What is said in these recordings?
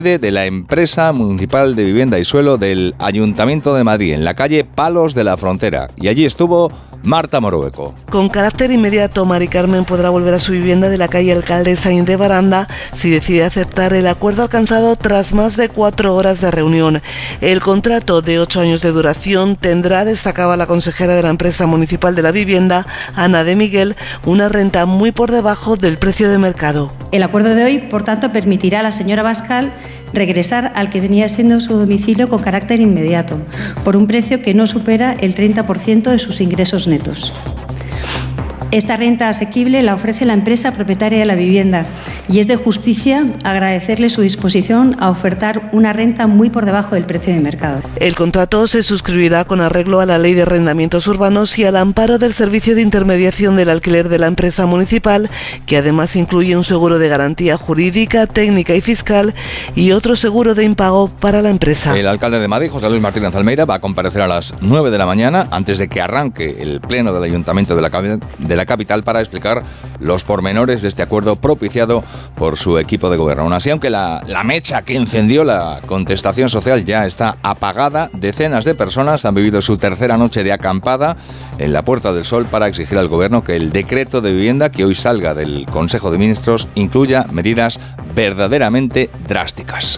de la empresa municipal de vivienda y suelo del Ayuntamiento de Madrid, en la calle Palos de la Frontera. Y allí estuvo Marta Morueco. Con carácter inmediato, Mari Carmen podrá volver a su vivienda de la calle Alcalde Sainz de Baranda si decide aceptar el acuerdo alcanzado tras más de 4 horas de reunión. El contrato de 8 años de duración tendrá, destacaba la consejera de la empresa municipal de la vivienda, Ana de Miguel, una renta muy por debajo del precio de mercado. El acuerdo de hoy, por tanto, permitirá a la señora Bascal regresar al que venía siendo su domicilio con carácter inmediato, por un precio que no supera el 30% de sus ingresos netos. Esta renta asequible la ofrece la empresa propietaria de la vivienda y es de justicia agradecerle su disposición a ofertar una renta muy por debajo del precio de mercado. El contrato se suscribirá con arreglo a la Ley de Arrendamientos Urbanos y al amparo del Servicio de Intermediación del Alquiler de la empresa municipal, que además incluye un seguro de garantía jurídica, técnica y fiscal y otro seguro de impago para la empresa. El alcalde de Madrid, José Luis Martínez Almeida, va a comparecer a las 9 de la mañana antes de que arranque el pleno del Ayuntamiento de la capital para explicar los pormenores de este acuerdo propiciado por su equipo de gobierno. Aún así, aunque la mecha que encendió la contestación social ya está apagada, decenas de personas han vivido su tercera noche de acampada en la Puerta del Sol para exigir al gobierno que el decreto de vivienda que hoy salga del Consejo de Ministros incluya medidas verdaderamente drásticas.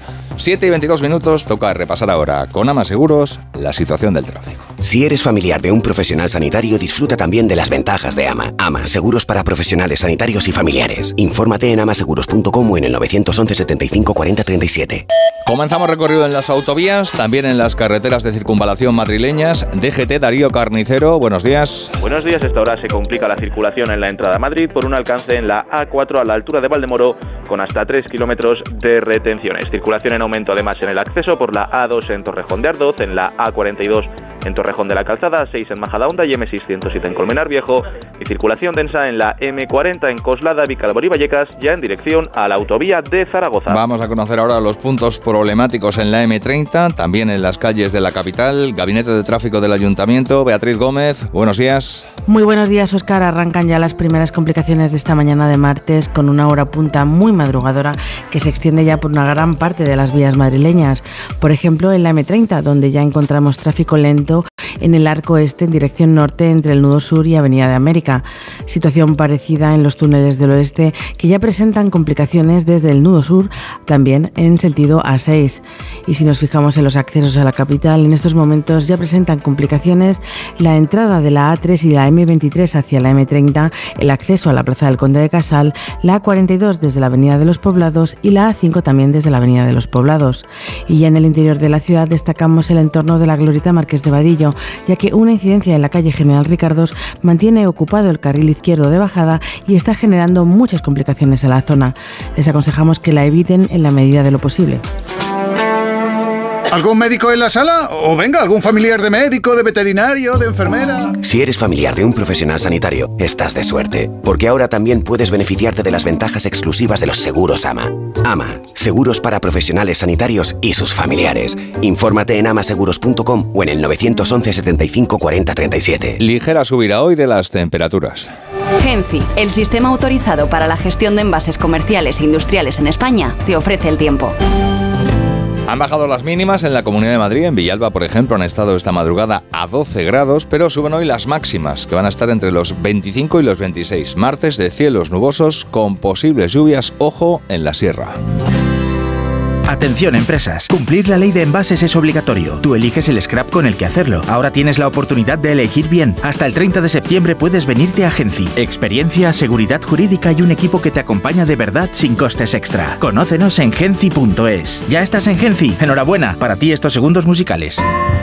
7:22, toca repasar ahora con Ama Seguros la situación del tráfico. Si eres familiar de un profesional sanitario, disfruta también de las ventajas de AMA. AMA, seguros para profesionales sanitarios y familiares. Infórmate en amaseguros.com o en el 911 75 40 37. Comenzamos recorrido en las autovías, también en las carreteras de circunvalación madrileñas. DGT, Darío Carnicero, buenos días. Buenos días. Esta hora se complica la circulación en la entrada a Madrid por un alcance en la A4 a la altura de Valdemoro con hasta 3 kilómetros de retenciones. Circulación en aumento además en el acceso por la A2 en Torrejón de Ardoz, en la A42 en Torrejón de la Calzada, A6 en Majadahonda y M607 en Colmenar Viejo, y circulación densa en la M40 en Coslada, Vicálvaro y Vallecas, ya en dirección a la autovía de Zaragoza. Vamos a conocer ahora los puntos problemáticos en la M30, también en las calles de la capital. Gabinete de Tráfico del Ayuntamiento, Beatriz Gómez, buenos días. Muy buenos días, Óscar. Arrancan ya las primeras complicaciones de esta mañana de martes con una hora punta muy madrugadora que se extiende ya por una gran parte de las vías madrileñas. Por ejemplo, en la M30, donde ya encontramos tráfico lento en el arco este en dirección norte entre el nudo sur y Avenida de América. Situación parecida en los túneles del oeste que ya presentan complicaciones desde el nudo sur, también en sentido A6. Y si nos fijamos en los accesos a la capital, en estos momentos ya presentan complicaciones la entrada de la A3 y la M23 hacia la M30, el acceso a la Plaza del Conde de Casal, la A42 desde la Avenida de los Poblados y la A5 también desde la Avenida de los Poblados. Y ya en el interior de la ciudad destacamos el entorno de la Glorieta Marqués de Vadillo, ya que una incidencia en la calle General Ricardos mantiene ocupado el carril izquierdo de bajada y está generando muchas complicaciones en la zona. Les aconsejamos que la eviten en la medida de lo posible. ¿Algún médico en la sala? O venga, algún familiar de médico, de veterinario, de enfermera. Si eres familiar de un profesional sanitario, estás de suerte, porque ahora también puedes beneficiarte de las ventajas exclusivas de los seguros AMA. AMA, seguros para profesionales sanitarios y sus familiares. Infórmate en amaseguros.com o en el 911 75 40 37. Ligera subida hoy de las temperaturas. Genci, el sistema autorizado para la gestión de envases comerciales e industriales en España, te ofrece el tiempo. Han bajado las mínimas en la Comunidad de Madrid. En Villalba, por ejemplo, han estado esta madrugada a 12 grados, pero suben hoy las máximas, que van a estar entre los 25 y los 26. Martes de cielos nubosos con posibles lluvias, ojo, en la sierra. Atención empresas, cumplir la ley de envases es obligatorio. Tú eliges el scrap con el que hacerlo. Ahora tienes la oportunidad de elegir bien. Hasta el 30 de septiembre puedes venirte a Genci. Experiencia, seguridad jurídica y un equipo que te acompaña de verdad sin costes extra. Conócenos en genci.es. ¿Ya estás en Genci? Enhorabuena, para ti estos segundos musicales.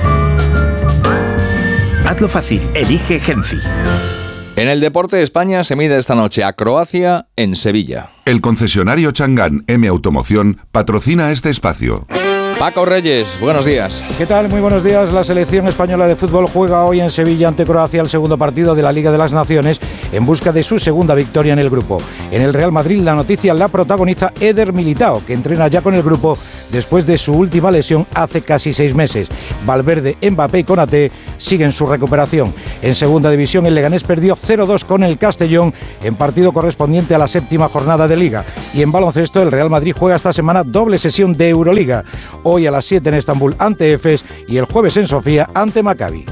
Hazlo fácil, elige Genci. En el deporte, España se mide esta noche a Croacia en Sevilla. El concesionario Chang'an M Automoción patrocina este espacio. Paco Reyes, buenos días. ¿Qué tal? Muy buenos días. La selección española de fútbol juega hoy en Sevilla ante Croacia el segundo partido de la Liga de las Naciones en busca de su segunda victoria en el grupo. En el Real Madrid la noticia la protagoniza Eder Militao, que entrena ya con el grupo después de su última lesión hace casi 6 meses. Valverde, Mbappé y Konaté siguen su recuperación. En segunda división el Leganés perdió 0-2 con el Castellón en partido correspondiente a la 7ª jornada de Liga. Y en baloncesto, el Real Madrid juega esta semana doble sesión de Euroliga. Hoy a las 7 en Estambul ante Efes y el jueves en Sofía ante Maccabi.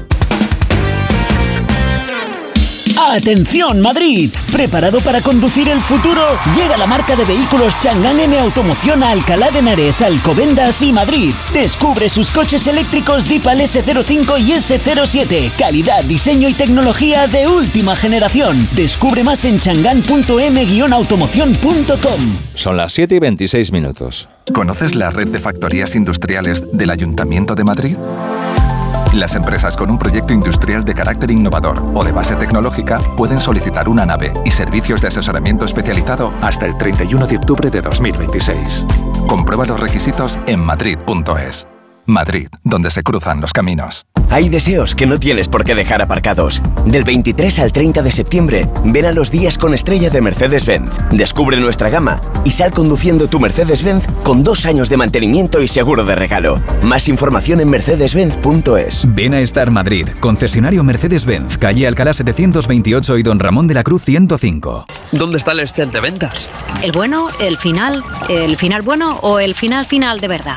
¡Atención Madrid! ¿Preparado para conducir el futuro? Llega la marca de vehículos Chang'an M Automoción a Alcalá de Henares, Alcobendas y Madrid. Descubre sus coches eléctricos Deepal S05 y S07. Calidad, diseño y tecnología de última generación. Descubre más en chang'an.m-automoción.com. Son las 7:26. ¿Conoces la red de factorías industriales del Ayuntamiento de Madrid? Las empresas con un proyecto industrial de carácter innovador o de base tecnológica pueden solicitar una nave y servicios de asesoramiento especializado hasta el 31 de octubre de 2026. Comprueba los requisitos en madrid.es. Madrid, donde se cruzan los caminos. Hay deseos que no tienes por qué dejar aparcados. Del 23 al 30 de septiembre, ven a los días con estrella de Mercedes-Benz. Descubre nuestra gama y sal conduciendo tu Mercedes-Benz con 2 años de mantenimiento y seguro de regalo. Más información en mercedes-benz.es. Ven a Star Madrid, concesionario Mercedes-Benz, calle Alcalá 728 y Don Ramón de la Cruz 105. ¿Dónde está el Excel de ventas? ¿El bueno, el final bueno o el final de verdad?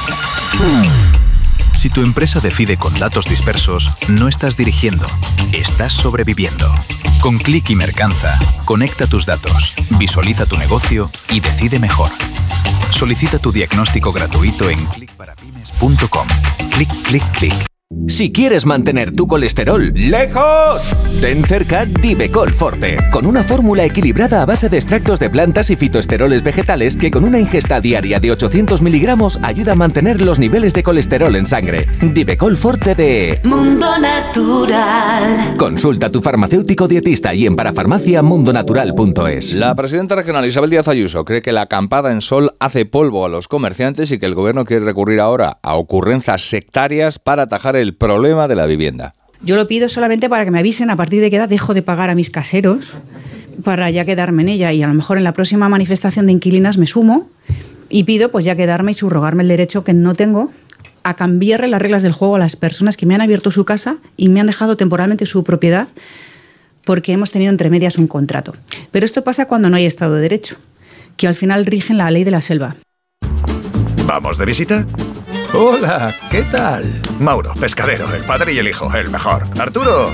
Si tu empresa decide con datos dispersos, no estás dirigiendo, estás sobreviviendo. Con Click y Mercanza, conecta tus datos, visualiza tu negocio y decide mejor. Solicita tu diagnóstico gratuito en clickparapymes.com. Click, click, click. Si quieres mantener tu colesterol lejos, ten cerca Divecol Forte, con una fórmula equilibrada a base de extractos de plantas y fitoesteroles vegetales que con una ingesta diaria de 800 miligramos ayuda a mantener los niveles de colesterol en sangre. Divecol Forte de Mundo Natural. Consulta a tu farmacéutico dietista y en parafarmacia.mundonatural.es. La presidenta regional Isabel Díaz Ayuso cree que la acampada en sol hace polvo a los comerciantes y que el gobierno quiere recurrir ahora a ocurrencias sectarias para atajar el problema de la vivienda. Yo lo pido solamente para que me avisen a partir de qué edad dejo de pagar a mis caseros para ya quedarme en ella, y a lo mejor en la próxima manifestación de inquilinas me sumo y pido pues ya quedarme y subrogarme el derecho que no tengo a cambiarle las reglas del juego a las personas que me han abierto su casa y me han dejado temporalmente su propiedad porque hemos tenido entre medias un contrato. Pero esto pasa cuando no hay Estado de Derecho, que al final rigen la ley de la selva. ¿Vamos de visita? Hola, ¿qué tal? Mauro, pescadero, el padre y el hijo, el mejor. Arturo,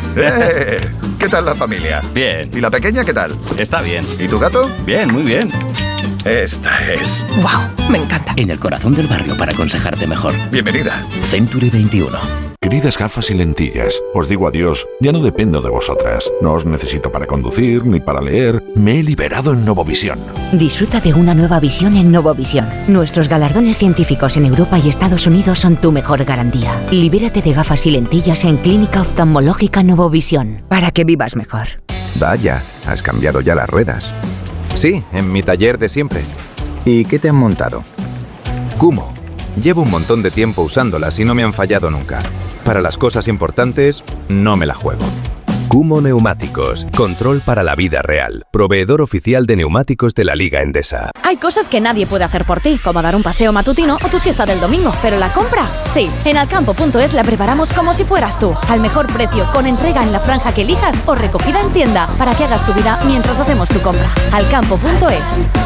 ¿qué tal la familia? Bien. ¿Y la pequeña qué tal? Está bien. ¿Y tu gato? Bien, muy bien. Esta es. ¡Wow! Me encanta. En el corazón del barrio para aconsejarte mejor. Bienvenida. Century 21. Queridas gafas y lentillas, os digo adiós, ya no dependo de vosotras. No os necesito para conducir ni para leer. Me he liberado en Novovisión. Disfruta de una nueva visión en Novovisión. Nuestros galardones científicos en Europa y Estados Unidos son tu mejor garantía. Libérate de gafas y lentillas en Clínica Oftalmológica Novovisión, para que vivas mejor. Vaya, has cambiado ya las ruedas. Sí, en mi taller de siempre. ¿Y qué te han montado? Kumho. Llevo un montón de tiempo usándolas y no me han fallado nunca. Para las cosas importantes, no me la juego. Kumho Neumáticos. Control para la vida real. Proveedor oficial de neumáticos de la Liga Endesa. Hay cosas que nadie puede hacer por ti, como dar un paseo matutino o tu siesta del domingo. Pero la compra, sí. En alcampo.es la preparamos como si fueras tú. Al mejor precio, con entrega en la franja que elijas o recogida en tienda, para que hagas tu vida mientras hacemos tu compra. Alcampo.es.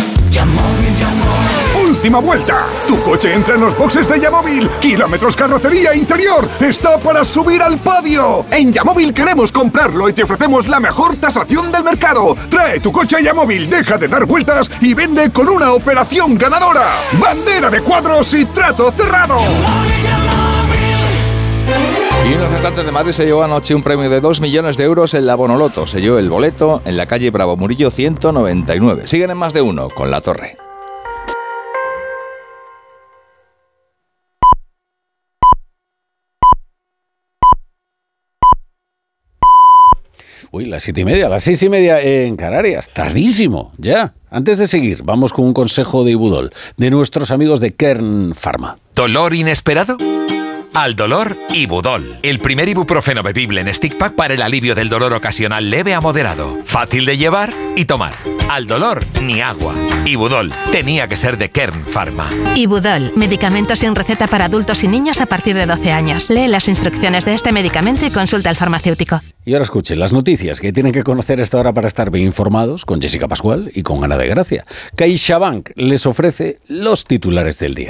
¡Última vuelta! Tu coche entra en los boxes de Yamóvil. Kilómetros carrocería interior. Está para subir al podio. En Yamóvil queremos comprarlo y te ofrecemos la mejor tasación del mercado. Trae tu coche a Yamóvil, deja de dar vueltas y vende con una operación ganadora. Bandera de cuadros y trato cerrado. Y un acertante de Madrid se llevó anoche un premio de 2 millones de euros en la Bonoloto. Selló el boleto en la calle Bravo Murillo 199. Siguen en Más de Uno con La Torre. Uy, las 7:30, las 6:30 en Canarias. Tardísimo, ya. Antes de seguir, vamos con un consejo de Ibudol, de nuestros amigos de Kern Pharma. ¿Dolor inesperado? Al dolor, Ibudol. El primer ibuprofeno bebible en stick pack para el alivio del dolor ocasional leve a moderado. Fácil de llevar y tomar. Al dolor, ni agua. Ibudol. Tenía que ser de Kern Pharma. Ibudol. Medicamento sin receta para adultos y niños a partir de 12 años. Lee las instrucciones de este medicamento y consulta al farmacéutico. Y ahora escuchen las noticias que tienen que conocer a esta hora para estar bien informados con Jessica Pascual y con Ana de Gracia. CaixaBank les ofrece los titulares del día.